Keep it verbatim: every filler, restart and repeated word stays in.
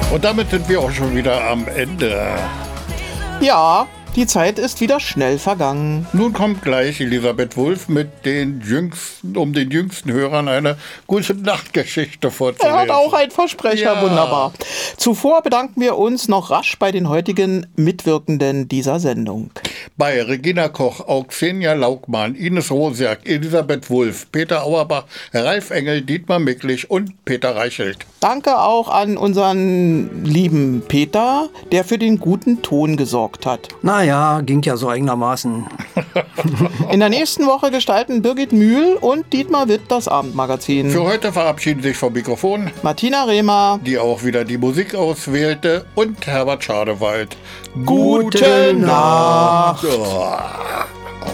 Und damit sind wir auch schon wieder am Ende. Ja, die Zeit ist wieder schnell vergangen. Nun kommt gleich Elisabeth Wulff mit den jüngsten, um den jüngsten Hörern eine gute Nachtgeschichte vorzulesen. Er hat auch einen Versprecher, Ja. Wunderbar. Zuvor bedanken wir uns noch rasch bei den heutigen Mitwirkenden dieser Sendung. Bei Regina Koch, Auxenia Laugmann, Ines Rosiak, Elisabeth Wulff, Peter Auerbach, Ralf Engel, Dietmar Micklich und Peter Reichelt. Danke auch an unseren lieben Peter, der für den guten Ton gesorgt hat. Naja, ging ja so einigermaßen. In der nächsten Woche gestalten Birgit Mühl und Dietmar Witt das Abendmagazin. Für heute verabschieden sich vom Mikrofon Martina Rehmer, die auch wieder die Musik auswählte, und Herbert Schadewald. Gute Nacht. Ja.